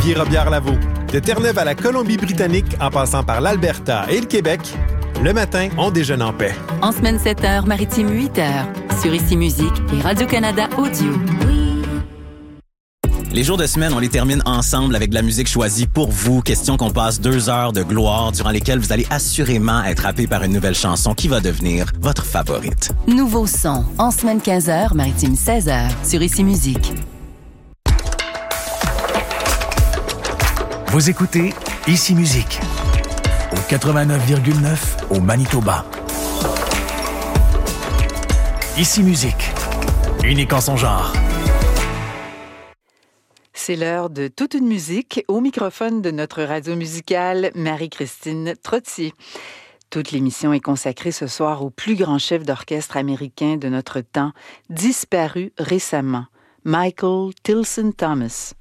puis Robière-Lavaux. De Terre-Neuve à la Colombie-Britannique, en passant par l'Alberta et le Québec, le matin, on déjeune en paix. En semaine 7h, maritime 8h, sur Ici Musique et Radio-Canada Audio. Les jours de semaine, on les termine ensemble avec de la musique choisie pour vous. Question qu'on passe 2 heures de gloire durant lesquelles vous allez assurément être happé par une nouvelle chanson qui va devenir votre favorite. Nouveau son, en semaine 15h, maritime 16h, sur Ici Musique. Vous écoutez Ici Musique, au 89,9 au Manitoba. Ici Musique, unique en son genre. C'est l'heure de toute une musique au microphone de notre radio musicale Marie-Christine Trottier. Toute l'émission est consacrée ce soir au plus grand chef d'orchestre américain de notre temps, disparu récemment, Michael Tilson Thomas.